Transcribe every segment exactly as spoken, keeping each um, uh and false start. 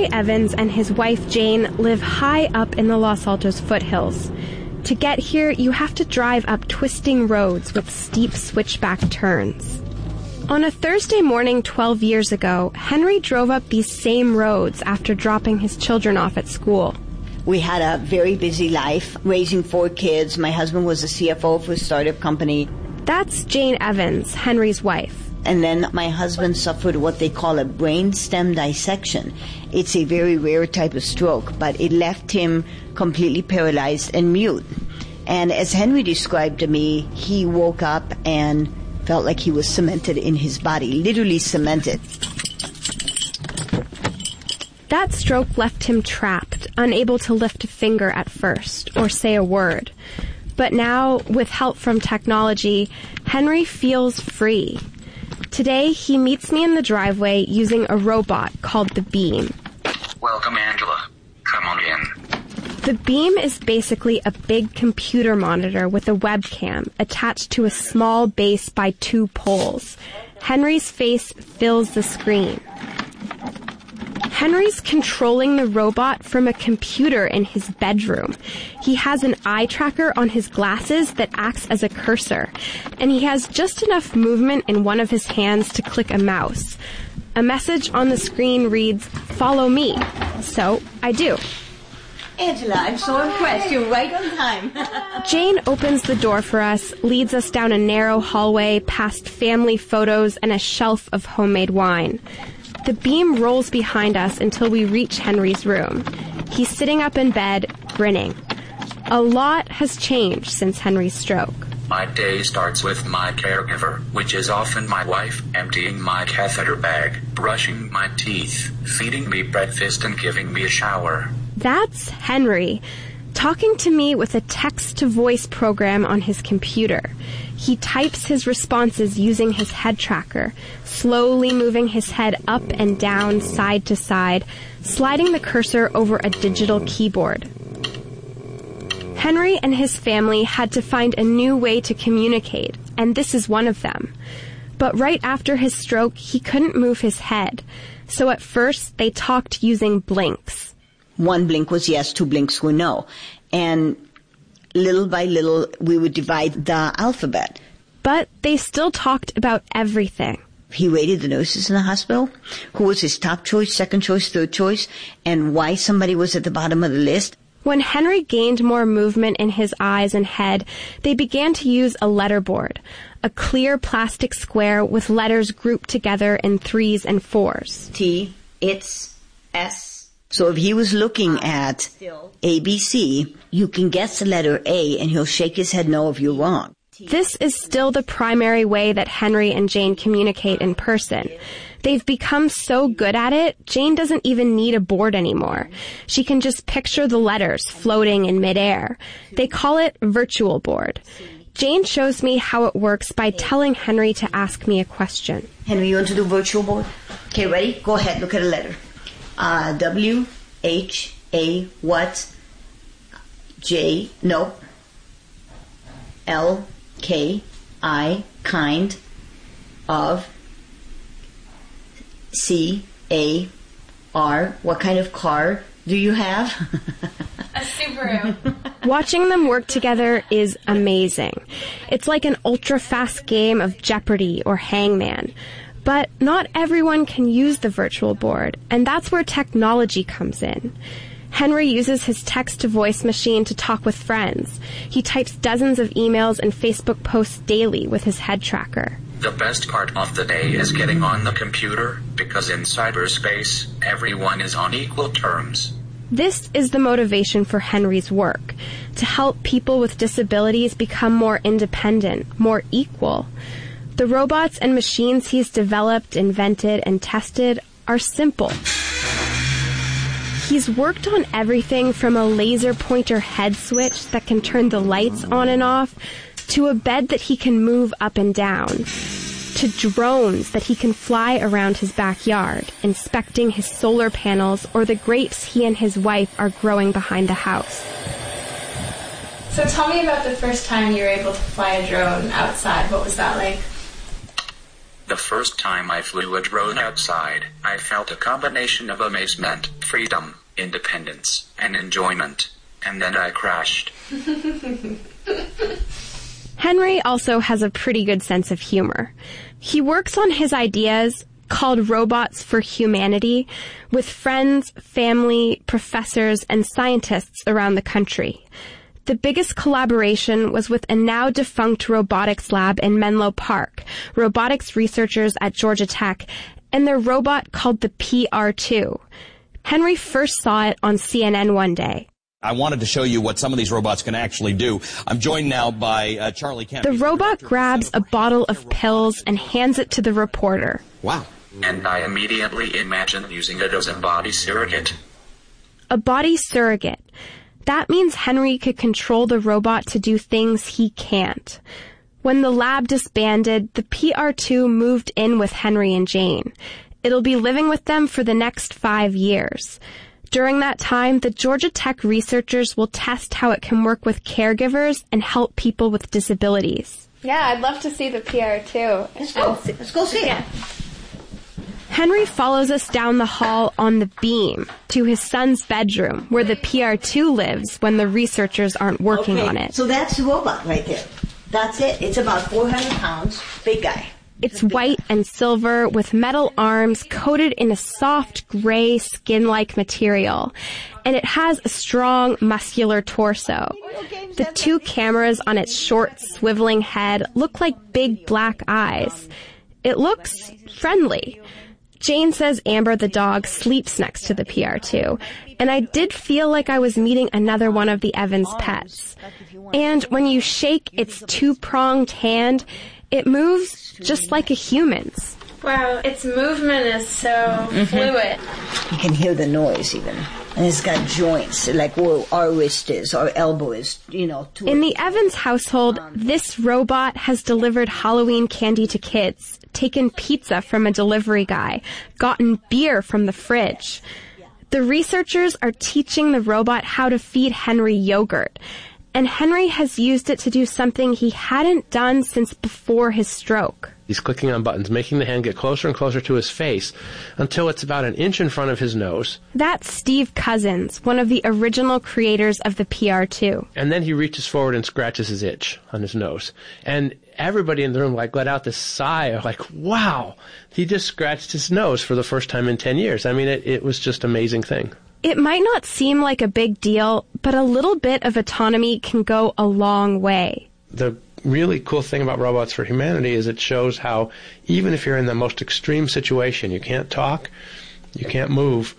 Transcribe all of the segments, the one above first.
Henry Evans and his wife Jane live high up in the Los Altos foothills. To get here, you have to drive up twisting roads with steep switchback turns. On a Thursday morning twelve years ago, Henry drove up these same roads after dropping his children off at school. We had a very busy life, raising four kids. My husband was the C F O of a startup company. That's Jane Evans, Henry's wife. And then my husband suffered what they call a brainstem dissection. It's a very rare type of stroke, but it left him completely paralyzed and mute. And as Henry described to me, he woke up and felt like he was cemented in his body, literally cemented. That stroke left him trapped, unable to lift a finger at first or say a word. But now, with help from technology, Henry feels free. Today, he meets me in the driveway using a robot called the Beam. Welcome, Angela. Come on in. The Beam is basically a big computer monitor with a webcam attached to a small base by two poles. Henry's face fills the screen. Henry's controlling the robot from a computer in his bedroom. He has an eye tracker on his glasses that acts as a cursor, and he has just enough movement in one of his hands to click a mouse. A message on the screen reads, "Follow me." So I do. Angela, I'm so impressed. You're right on time. Jane opens the door for us, leads us down a narrow hallway past family photos and a shelf of homemade wine. The Beam rolls behind us until we reach Henry's room. He's sitting up in bed, grinning. A lot has changed since Henry's stroke. My day starts with my caregiver, which is often my wife, emptying my catheter bag, brushing my teeth, feeding me breakfast, and giving me a shower. That's Henry, talking to me with a text-to-voice program on his computer. He types his responses using his head tracker, slowly moving his head up and down, side to side, sliding the cursor over a digital keyboard. Henry and his family had to find a new way to communicate, and this is one of them. But right after his stroke, he couldn't move his head. So at first, they talked using blinks. One blink was yes, two blinks were no. And little by little, we would divide the alphabet. But they still talked about everything. He rated the nurses in the hospital, who was his top choice, second choice, third choice, and why somebody was at the bottom of the list. When Henry gained more movement in his eyes and head, they began to use a letterboard, a clear plastic square with letters grouped together in threes and fours. T, it's, S. So if he was looking at A B C, you can guess the letter A, and he'll shake his head no if you're wrong. This is still the primary way that Henry and Jane communicate in person. They've become so good at it, Jane doesn't even need a board anymore. She can just picture the letters floating in midair. They call it virtual board. Jane shows me how it works by telling Henry to ask me a question. Henry, you want to do virtual board? Okay, ready? Go ahead, look at a letter. Uh, W, H, A, what? J, no. L, K, I, kind, of. C, A, R, what kind of car do you have? A Subaru. Watching them work together is amazing. It's like an ultra-fast game of Jeopardy or Hangman. But not everyone can use the virtual board, and that's where technology comes in. Henry uses his text-to-voice machine to talk with friends. He types dozens of emails and Facebook posts daily with his head tracker. The best part of the day is getting on the computer, because in cyberspace, everyone is on equal terms. This is the motivation for Henry's work, to help people with disabilities become more independent, more equal. The robots and machines he's developed, invented, and tested are simple. He's worked on everything from a laser pointer head switch that can turn the lights on and off, to a bed that he can move up and down, to drones that he can fly around his backyard, inspecting his solar panels or the grapes he and his wife are growing behind the house. So tell me about the first time you were able to fly a drone outside. What was that like? The first time I flew a drone outside, I felt a combination of amazement, freedom, independence, and enjoyment. And then I crashed. Henry also has a pretty good sense of humor. He works on his ideas, called Robots for Humanity, with friends, family, professors, and scientists around the country. The biggest collaboration was with a now-defunct robotics lab in Menlo Park, robotics researchers at Georgia Tech, and their robot called the P R two. Henry first saw it on C N N one day. I wanted to show you what some of these robots can actually do. I'm joined now by uh, Charlie Kemp. The robot grabs a bottle of pills and hands it to the reporter. Wow. And I immediately imagined using it as a body surrogate. A body surrogate. That means Henry could control the robot to do things he can't. When the lab disbanded, the P R two moved in with Henry and Jane. It'll be living with them for the next five years. During that time, the Georgia Tech researchers will test how it can work with caregivers and help people with disabilities. Yeah, I'd love to see the P R two. Let's go. Let's go see it. Henry follows us down the hall on the beam to his son's bedroom, where the P R two lives when the researchers aren't working okay, on it. So that's the robot right there. That's it. It's about four hundred pounds. Big guy. It's white and silver with metal arms coated in a soft gray skin-like material, and it has a strong muscular torso. The two cameras on its short swiveling head look like big black eyes. It looks friendly. Jane says Amber the dog sleeps next to the P R two, and I did feel like I was meeting another one of the Evans pets. And when you shake its two-pronged hand, it moves just like a human's. Wow, its movement is so mm-hmm. fluid. You can hear the noise even. And it's got joints, like where our wrist is, our elbow is, you know. Two In the Evans household, this robot has delivered Halloween candy to kids, taken pizza from a delivery guy, gotten beer from the fridge. The researchers are teaching the robot how to feed Henry yogurt, and Henry has used it to do something he hadn't done since before his stroke. He's clicking on buttons, making the hand get closer and closer to his face until it's about an inch in front of his nose. That's Steve Cousins, one of the original creators of the P R two. And then he reaches forward and scratches his itch on his nose. And everybody in the room like let out this sigh of like, wow, he just scratched his nose for the first time in ten years. I mean, it, it was just an amazing thing. It might not seem like a big deal, but a little bit of autonomy can go a long way. The really cool thing about Robots for Humanity is it shows how even if you're in the most extreme situation, you can't talk, you can't move,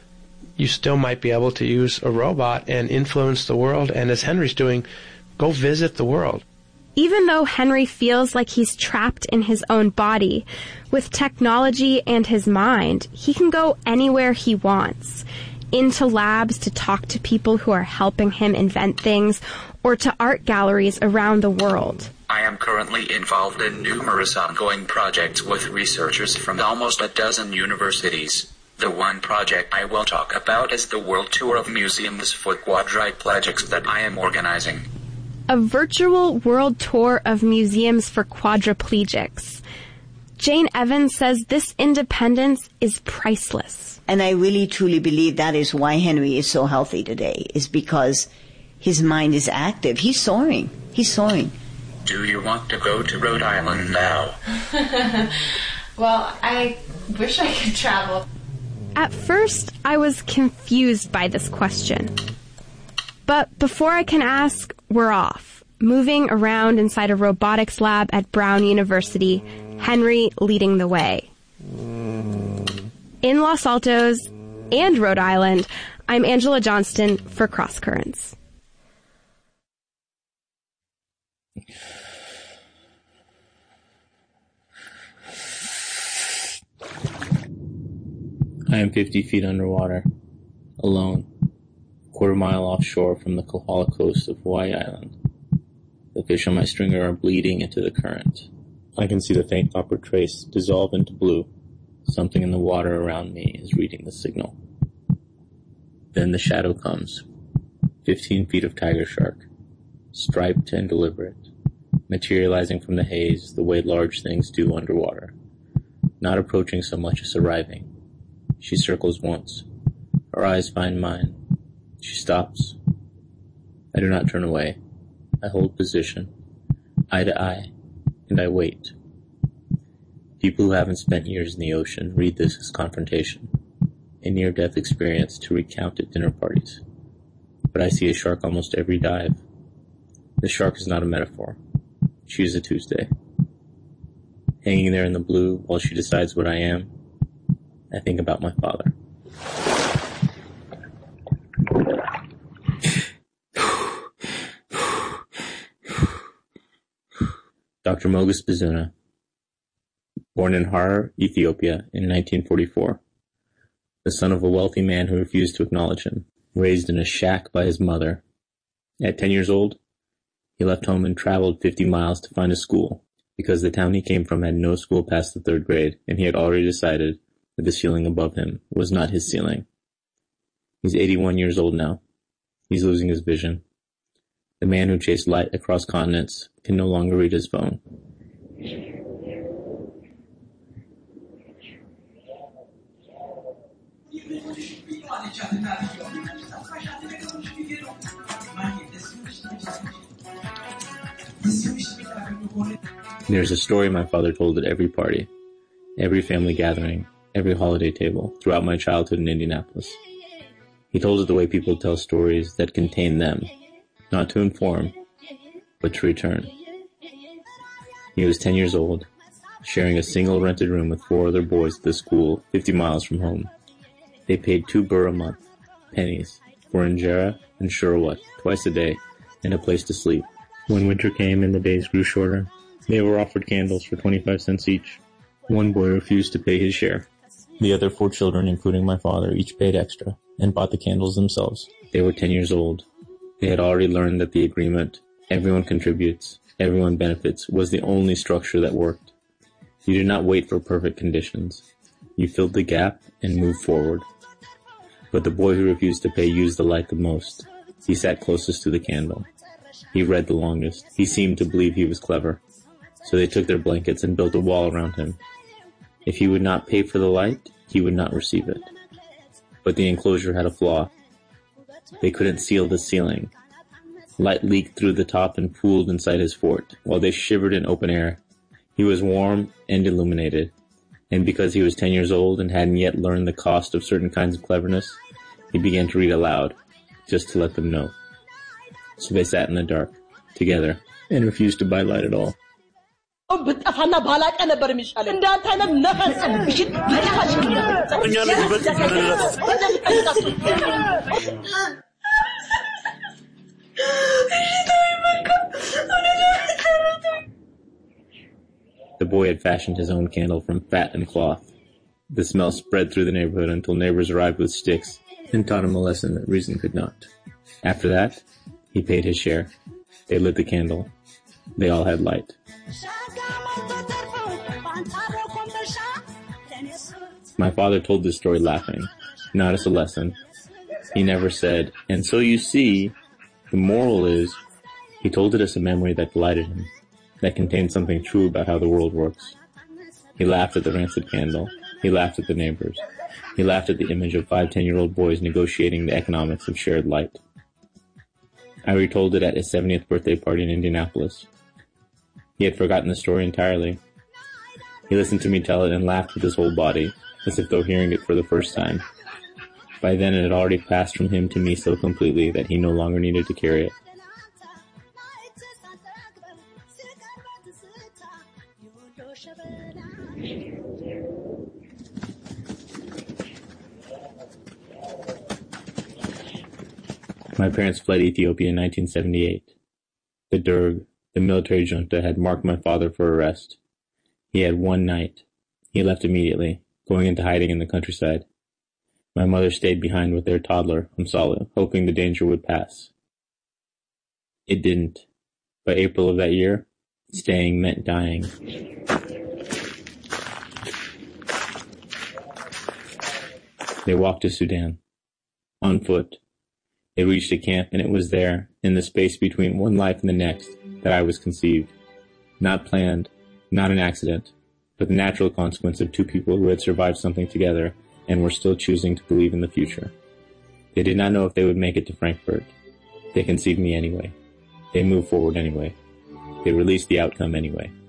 you still might be able to use a robot and influence the world, and as Henry's doing, go visit the world. Even though Henry feels like he's trapped in his own body, with technology and his mind, he can go anywhere he wants. Into labs to talk to people who are helping him invent things, or to art galleries around the world. I am currently involved in numerous ongoing projects with researchers from almost a dozen universities. The one project I will talk about is the World Tour of Museums for Quadriplegics that I am organizing. A virtual world tour of museums for quadriplegics. Jane Evans says this independence is priceless. And I really truly believe that is why Henry is so healthy today, is because his mind is active. He's soaring. He's soaring. Do you want to go to Rhode Island now? Well, I wish I could travel. At first, I was confused by this question. But before I can ask, we're off, moving around inside a robotics lab at Brown University, Henry leading the way. In Los Altos and Rhode Island, I'm Angela Johnston for Cross Currents. I am fifty feet underwater, alone, a quarter mile offshore from the Kohala coast of Hawaii Island. The fish on my stringer are bleeding into the current. I can see the faint copper trace dissolve into blue. Something in the water around me is reading the signal. Then the shadow comes. Fifteen feet of tiger shark, striped and deliberate, materializing from the haze the way large things do underwater. not approaching so much as arriving. She circles once. Her eyes find mine. She stops. I do not turn away. I hold position, eye to eye, and I wait. People who haven't spent years in the ocean read this as confrontation, a near-death experience to recount at dinner parties. But I see a shark almost every dive. The shark is not a metaphor. She is a Tuesday. Hanging there in the blue while she decides what I am, I think about my father. Doctor Mogus Bizuna, born in Harar, Ethiopia in nineteen forty-four, the son of a wealthy man who refused to acknowledge him, raised in a shack by his mother. At ten years old, he left home and traveled fifty miles to find a school, because the town he came from had no school past the third grade, and he had already decided that the ceiling above him was not his ceiling. He's eighty-one years old now. He's losing his vision. The man who chased light across continents can no longer read his phone. There's a story my father told at every party, every family gathering, every holiday table throughout my childhood in Indianapolis. He told it the way people tell stories that contain them, not to inform, but to return. He was ten years old, sharing a single rented room with four other boys at the school fifty miles from home. They paid two burr a month, pennies, for injera and shurwat twice a day and a place to sleep. When winter came and the days grew shorter, they were offered candles for twenty-five cents each. One boy refused to pay his share. The other four children, including my father, each paid extra and bought the candles themselves. They were ten years old. They had already learned that the agreement, everyone contributes, everyone benefits, was the only structure that worked. You did not wait for perfect conditions. You filled the gap and moved forward. But the boy who refused to pay used the light the most. He sat closest to the candle. He read the longest. He seemed to believe he was clever. So they took their blankets and built a wall around him. If he would not pay for the light, he would not receive it. But the enclosure had a flaw. They couldn't seal the ceiling. Light leaked through the top and pooled inside his fort, while they shivered in open air. He was warm and illuminated, and because he was ten years old and hadn't yet learned the cost of certain kinds of cleverness, he began to read aloud, just to let them know. So they sat in the dark, together, and refused to buy light at all. The boy had fashioned his own candle from fat and cloth. The smell spread through the neighborhood until neighbors arrived with sticks and taught him a lesson that reason could not. After that, he paid his share. They lit the candle. They all had light. My father told this story laughing, not as a lesson. He never said, and so you see, the moral is, he told it as a memory that delighted him, that contained something true about how the world works. He laughed at the rancid candle. He laughed at the neighbors. He laughed at the image of five ten-year-old boys negotiating the economics of shared light. I retold it at his seventieth birthday party in Indianapolis. He had forgotten the story entirely. He listened to me tell it and laughed with his whole body, as if though hearing it for the first time. By then it had already passed from him to me so completely that he no longer needed to carry it. My parents fled Ethiopia in nineteen seventy-eight. The Derg, the military junta, had marked my father for arrest. He had one night. He left immediately, going into hiding in the countryside. My mother stayed behind with their toddler, Umsalu, hoping the danger would pass. It didn't. By April of that year, staying meant dying. They walked to Sudan, on foot. They reached a camp, and it was there, in the space between one life and the next, that I was conceived. Not planned, not an accident, but the natural consequence of two people who had survived something together and were still choosing to believe in the future. They did not know if they would make it to Frankfurt. They conceived me anyway. They moved forward anyway. They released the outcome anyway.